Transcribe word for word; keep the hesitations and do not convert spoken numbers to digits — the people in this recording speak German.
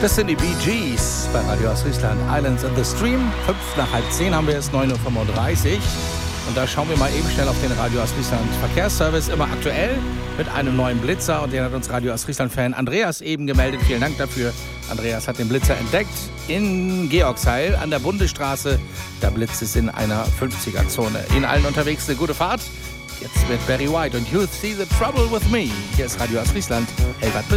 Das sind die Bee Gees bei Radio Ostfriesland. Islands in the Stream. Fünf nach halb zehn haben wir jetzt, neun Uhr fünfunddreißig. Und da schauen wir mal eben schnell auf den Radio Ostfriesland Verkehrsservice. Immer aktuell mit einem neuen Blitzer. Und den hat uns Radio Ostfriesland-Fan Andreas eben gemeldet. Vielen Dank dafür. Andreas hat den Blitzer entdeckt in Georgsheil an der Bundesstraße. Da blitzt es in einer fünfziger-Zone. Ihnen allen unterwegs eine gute Fahrt. Jetzt mit Barry White und You See the Trouble with Me. Hier ist Radio Ostfriesland. Helbert